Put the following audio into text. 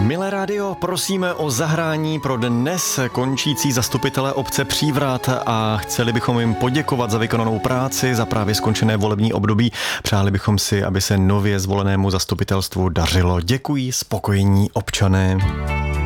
Milé rádio, prosíme o zahrání pro dnes končící zastupitele obce Přívrat a chtěli bychom jim poděkovat za vykonanou práci, za právě skončené volební období. Přáli bychom si, aby se nově zvolenému zastupitelstvu dařilo. Děkují spokojení občané.